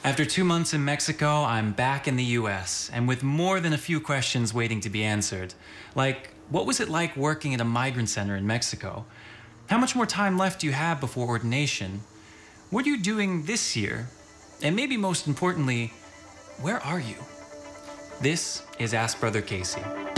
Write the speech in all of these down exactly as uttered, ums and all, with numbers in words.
After two months in Mexico, I'm back in the U S, and with more than a few questions waiting to be answered. Like, what was it like working at a migrant center in Mexico? How much more time left do you have before ordination? What are you doing this year? And maybe most importantly, where are you? This is Ask Brother Casey.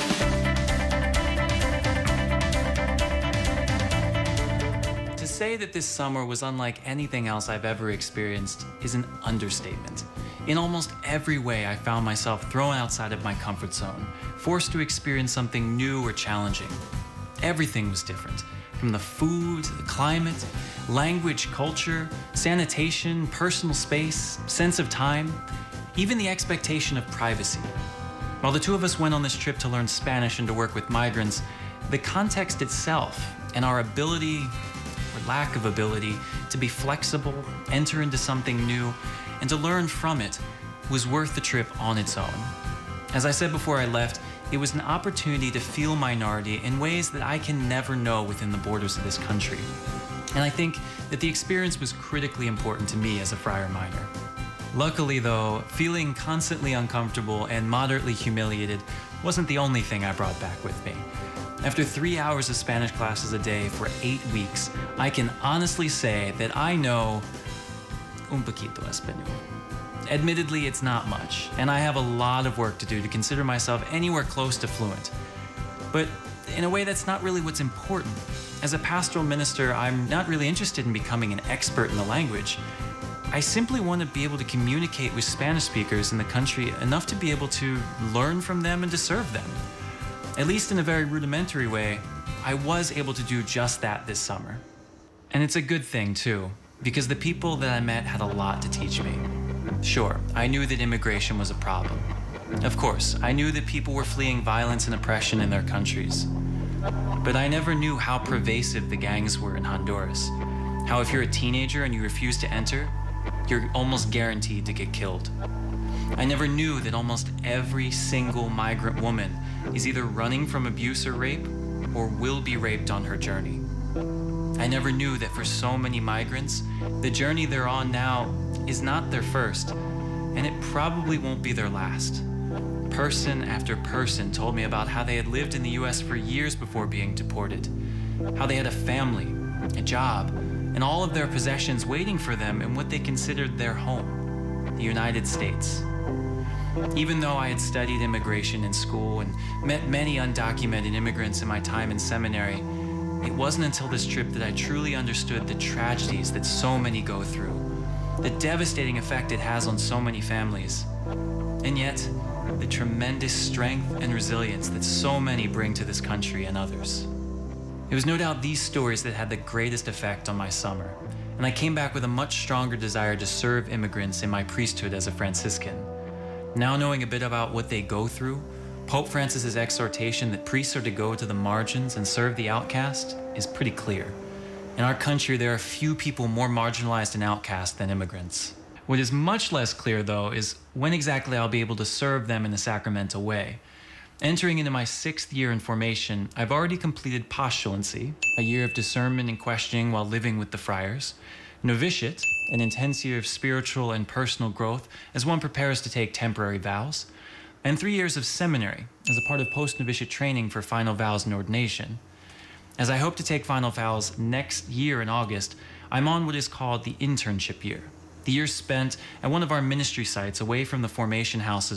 To say that this summer was unlike anything else I've ever experienced is an understatement. In almost every way, I found myself thrown outside of my comfort zone, forced to experience something new or challenging. Everything was different, from the food, the climate, language, culture, sanitation, personal space, sense of time, even the expectation of privacy. While the two of us went on this trip to learn Spanish and to work with migrants, the context itself and our ability or lack of ability to be flexible, enter into something new, and to learn from it was worth the trip on its own. As I said before I left, it was an opportunity to feel minority in ways that I can never know within the borders of this country. And I think that the experience was critically important to me as a friar minor. Luckily though, feeling constantly uncomfortable and moderately humiliated wasn't the only thing I brought back with me. After three hours of Spanish classes a day for eight weeks, I can honestly say that I know un poquito español. Admittedly, it's not much, and I have a lot of work to do to consider myself anywhere close to fluent. But in a way, that's not really what's important. As a pastoral minister, I'm not really interested in becoming an expert in the language. I simply want to be able to communicate with Spanish speakers in the country enough to be able to learn from them and to serve them. At least in a very rudimentary way, I was able to do just that this summer. And it's a good thing too, because the people that I met had a lot to teach me. Sure, I knew that immigration was a problem. Of course, I knew that people were fleeing violence and oppression in their countries. But I never knew how pervasive the gangs were in Honduras. How if you're a teenager and you refuse to enter, you're almost guaranteed to get killed. I never knew that almost every single migrant woman is either running from abuse or rape or will be raped on her journey. I never knew that for so many migrants, the journey they're on now is not their first, and it probably won't be their last. Person after person told me about how they had lived in the U S for years before being deported, how they had a family, a job, and all of their possessions waiting for them in what they considered their home, the United States. Even though I had studied immigration in school and met many undocumented immigrants in my time in seminary, it wasn't until this trip that I truly understood the tragedies that so many go through, the devastating effect it has on so many families, and yet the tremendous strength and resilience that so many bring to this country and others. It was no doubt these stories that had the greatest effect on my summer, and I came back with a much stronger desire to serve immigrants in my priesthood as a Franciscan. Now knowing a bit about what they go through, Pope Francis's exhortation that priests are to go to the margins and serve the outcast is pretty clear. In our country, there are few people more marginalized and outcast than immigrants. What is much less clear, though, is when exactly I'll be able to serve them in a sacramental way. Entering into my sixth year in formation, I've already completed postulancy, a year of discernment and questioning while living with the friars, novitiate, an intense year of spiritual and personal growth as one prepares to take temporary vows, and three years of seminary as a part of post-novitiate training for final vows and ordination. As I hope to take final vows next year in August, I'm on what is called the internship year, the year spent at one of our ministry sites away from the formation houses